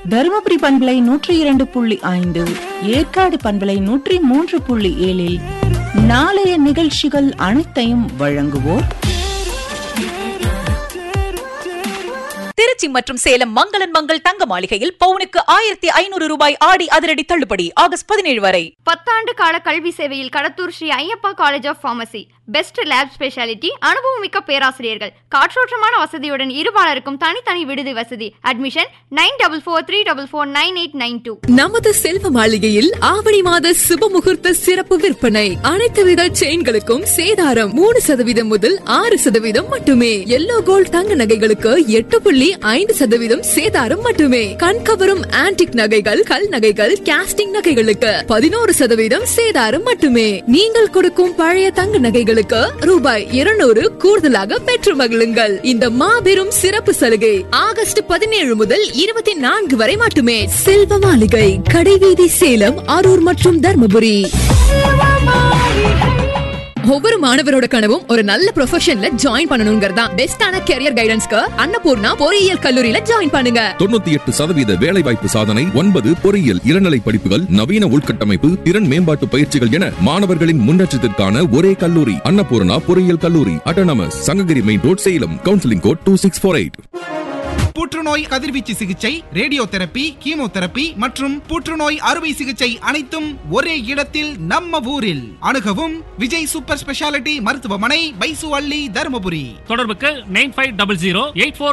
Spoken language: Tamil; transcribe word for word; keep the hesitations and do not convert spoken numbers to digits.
தருமபுரி பண்பலை நூற்றி இரண்டு புள்ளி ஐந்து, ஏற்காடு பண்பலை நூற்றி மூன்று புள்ளி ஏழில் நாளைய நிகழ்ச்சிகள் அனைத்தையும் வழங்குவோர் திருச்சி மற்றும் சேலம் மங்களன் மங்கள் தங்க மாளிகையில் பவுனுக்கு ஆயிரத்தி ஐநூறு ரூபாய் ஆடி அதிரடி தள்ளுபடி ஆகஸ்ட் பதினேழு வரை. பத்தாண்டு கால கல்வி சேவையில் Kadathur Sri Ayyappa college of pharmacy, best lab speciality, அனுபவமிக்க பேராசிரியர்கள், காற்றோட்டமான வசதியுடன் இருபாலருக்கும் தனித்தனி விடுதி வசதி. Admission nine double four three double four nine eight nine two. நமது செல்வ மாளிகையில் ஆவணி மாத சுப முகூர்த்த சிறப்பு விற்பனை. அனைத்து வித செயின்களுக்கும் சேதாரம் மூணு சதவீதம் முதல் ஆறு சதவீதம் மட்டுமே. எல்லோ கோல்ட் தங்க நகைகளுக்கு எட்டு புள்ளி ஐந்து சதவீதம் சேதாரம் மட்டுமே. கண்கவரும் ஆன்டிக் நகைகள், கல் நகைகள், காஸ்டிங் நகைகளுக்கு பதினோரு சதவீதம் சேதாரம் மட்டுமே. நீங்கள் கொடுக்கும் பழைய தங்க நகைகளுக்கு ரூபாய் இருநூறு கூடுதலாக பெற்று மகிழுங்கள். இந்த மாபெரும் சிறப்பு சலுகை ஆகஸ்ட் பதினேழு முதல் இருபத்தி நான்கு வரை மட்டுமே. செல்வ மாளிகை, கடைவீதி, சேலம், அரூர் மற்றும் தர்மபுரி. ஒவ்வொரு மாணவரோட கனவும் ஒரு நல்ல ப்ரொஃபஷன்ல ஜாயின் பண்ணணும்ங்கறதா. பெஸ்டான கெரியர் கைடன்ஸ்க்கு அன்னபூர்ணா பொறியியல் கல்லூரியில ஜாயின் பண்ணுங்க. தொண்ணூத்தி எட்டு சதவீத வேலை வாய்ப்பு சாதனை, ஒன்பது பொறியியல் இளநிலை படிப்புகள், நவீன உள்கட்டமைப்பு, திறன் மேம்பாட்டு பயிற்சிகள் என மாணவர்களின் முன்னேற்றத்திற்கான ஒரே கல்லூரி அன்னபூர்ணா பொறியியல் கல்லூரி, autonomous, Sankagiri main road, Salem. Counselling code two six four eight. புற்றுநோய் கதிர்வீச்சு சிகிச்சை, ரேடியோ தெரப்பி, கீமோதெரப்பி மற்றும் புற்றுநோய் அறுவை சிகிச்சை அனைத்தும் ஒரே இடத்தில் நம்ம ஊரில். அணுகவும் விஜய் சூப்பர் ஸ்பெஷாலிட்டி மருத்துவமனை, பைசு அள்ளி, தருமபுரி. தொடர்புக்கு nine five double zero eight four